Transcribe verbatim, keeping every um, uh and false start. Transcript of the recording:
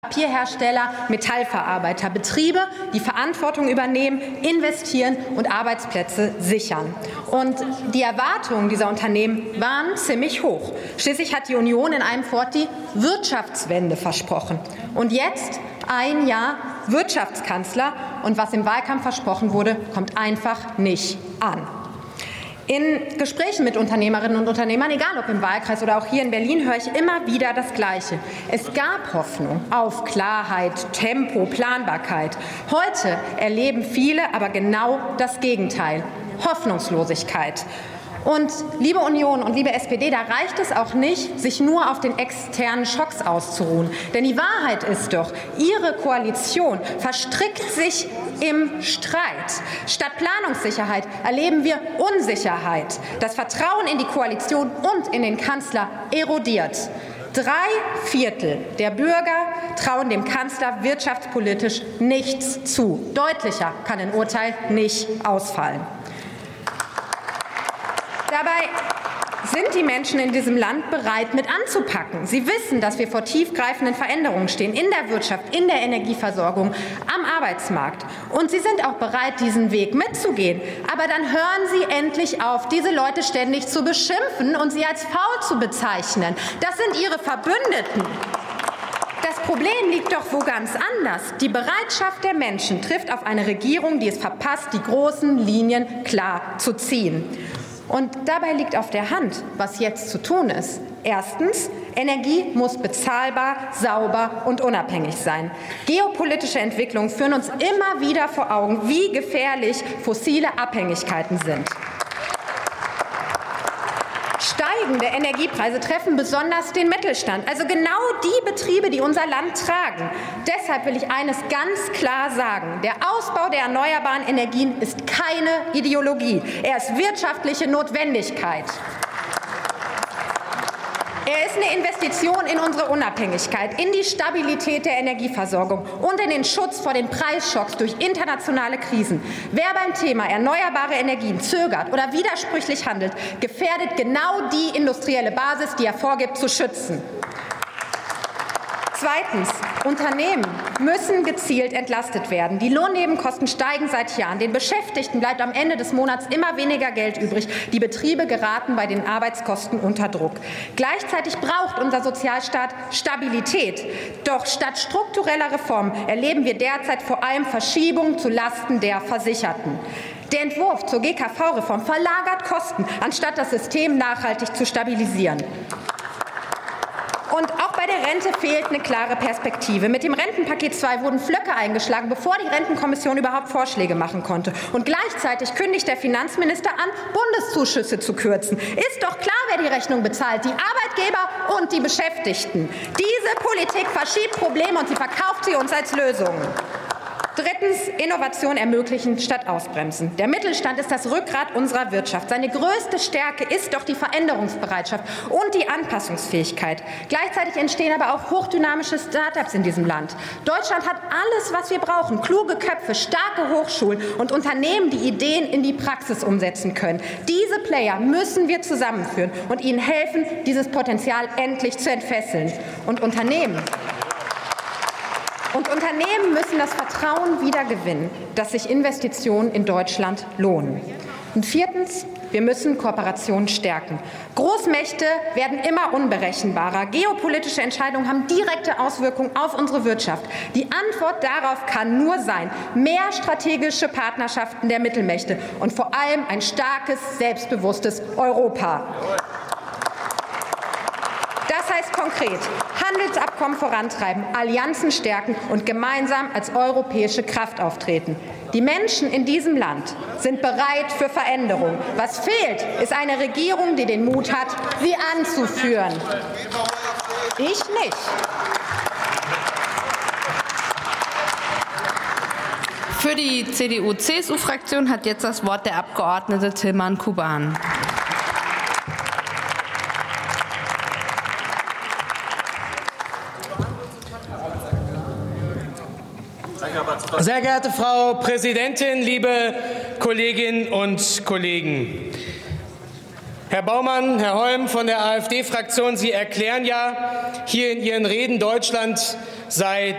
Papierhersteller, Metallverarbeiter, Betriebe, die Verantwortung übernehmen, investieren und Arbeitsplätze sichern. Und die Erwartungen dieser Unternehmen waren ziemlich hoch. Schließlich hat die Union in einem Wort die Wirtschaftswende versprochen. Und jetzt, ein Jahr Wirtschaftskanzler, und was im Wahlkampf versprochen wurde, kommt einfach nicht an. In Gesprächen mit Unternehmerinnen und Unternehmern, egal ob im Wahlkreis oder auch hier in Berlin, höre ich immer wieder das Gleiche. Es gab Hoffnung auf Klarheit, Tempo, Planbarkeit. Heute erleben viele aber genau das Gegenteil: Hoffnungslosigkeit. Und liebe Union und liebe S P D, da reicht es auch nicht, sich nur auf den externen Schocks auszuruhen. Denn die Wahrheit ist doch, Ihre Koalition verstrickt sich im Streit. Statt Planungssicherheit erleben wir Unsicherheit. Das Vertrauen in die Koalition und in den Kanzler erodiert. Drei Viertel der Bürger trauen dem Kanzler wirtschaftspolitisch nichts zu. Deutlicher kann ein Urteil nicht ausfallen. Dabei sind die Menschen in diesem Land bereit, mit anzupacken. Sie wissen, dass wir vor tiefgreifenden Veränderungen stehen, in der Wirtschaft, in der Energieversorgung, am Arbeitsmarkt. Und sie sind auch bereit, diesen Weg mitzugehen. Aber dann hören Sie endlich auf, diese Leute ständig zu beschimpfen und sie als faul zu bezeichnen. Das sind Ihre Verbündeten. Das Problem liegt doch wo ganz anders. Die Bereitschaft der Menschen trifft auf eine Regierung, die es verpasst, die großen Linien klar zu ziehen. Und dabei liegt auf der Hand, was jetzt zu tun ist. Erstens, Energie muss bezahlbar, sauber und unabhängig sein. Geopolitische Entwicklungen führen uns immer wieder vor Augen, wie gefährlich fossile Abhängigkeiten sind. Steigende Energiepreise treffen besonders den Mittelstand, also genau die Betriebe, die unser Land tragen. Deshalb will ich eines ganz klar sagen: Der Ausbau der erneuerbaren Energien ist keine Ideologie. Er ist wirtschaftliche Notwendigkeit. Er ist eine Investition in unsere Unabhängigkeit, in die Stabilität der Energieversorgung und in den Schutz vor den Preisschocks durch internationale Krisen. Wer beim Thema erneuerbare Energien zögert oder widersprüchlich handelt, gefährdet genau die industrielle Basis, die er vorgibt zu schützen. Zweitens. Unternehmen müssen gezielt entlastet werden. Die Lohnnebenkosten steigen seit Jahren. Den Beschäftigten bleibt am Ende des Monats immer weniger Geld übrig. Die Betriebe geraten bei den Arbeitskosten unter Druck. Gleichzeitig braucht unser Sozialstaat Stabilität. Doch statt struktureller Reformen erleben wir derzeit vor allem Verschiebungen zu Lasten der Versicherten. Der Entwurf zur G K V-Reform verlagert Kosten, anstatt das System nachhaltig zu stabilisieren. Und auch bei der Rente fehlt eine klare Perspektive. Mit dem Rentenpaket zwei wurden Pflöcke eingeschlagen, bevor die Rentenkommission überhaupt Vorschläge machen konnte. Und gleichzeitig kündigt der Finanzminister an, Bundeszuschüsse zu kürzen. Ist doch klar, wer die Rechnung bezahlt: die Arbeitgeber und die Beschäftigten. Diese Politik verschiebt Probleme und sie verkauft sie uns als Lösungen. Drittens, Innovation ermöglichen statt ausbremsen. Der Mittelstand ist das Rückgrat unserer Wirtschaft. Seine größte Stärke ist doch die Veränderungsbereitschaft und die Anpassungsfähigkeit. Gleichzeitig entstehen aber auch hochdynamische Start-ups in diesem Land. Deutschland hat alles, was wir brauchen: kluge Köpfe, starke Hochschulen und Unternehmen, die Ideen in die Praxis umsetzen können. Diese Player müssen wir zusammenführen und ihnen helfen, dieses Potenzial endlich zu entfesseln. Und Unternehmen Und Unternehmen müssen das Vertrauen wiedergewinnen, dass sich Investitionen in Deutschland lohnen. Und viertens, wir müssen Kooperationen stärken. Großmächte werden immer unberechenbarer. Geopolitische Entscheidungen haben direkte Auswirkungen auf unsere Wirtschaft. Die Antwort darauf kann nur sein: mehr strategische Partnerschaften der Mittelmächte und vor allem ein starkes, selbstbewusstes Europa. Das heißt konkret: Handelsabkommen vorantreiben, Allianzen stärken und gemeinsam als europäische Kraft auftreten. Die Menschen in diesem Land sind bereit für Veränderung. Was fehlt, ist eine Regierung, die den Mut hat, sie anzuführen. Ich nicht. Für die C D U C S U-Fraktion hat jetzt das Wort der Abgeordnete Tilman Kuban. Sehr geehrte Frau Präsidentin, liebe Kolleginnen und Kollegen! Herr Baumann, Herr Holm von der AfD-Fraktion, Sie erklären ja hier in Ihren Reden, Deutschland sei